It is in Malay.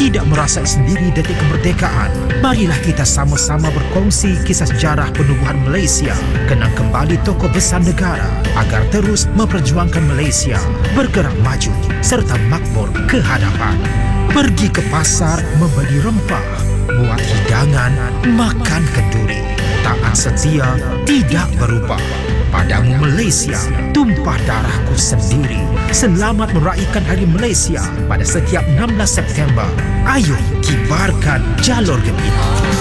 tidak merasai sendiri detik kemerdekaan. Marilah kita sama-sama berkongsi kisah sejarah penubuhan Malaysia, kenang kembali tokoh besar negara agar terus memperjuangkan Malaysia bergerak maju serta makmur ke hadapan. Pergi ke pasar membeli rempah, buat hidangan, makan kenduri. Taat setia tidak berubah. Padamu Malaysia, tumpah darahku sendiri. Selamat meraihkan Hari Malaysia pada setiap 16 September. Ayo kibarkan jalur gembira.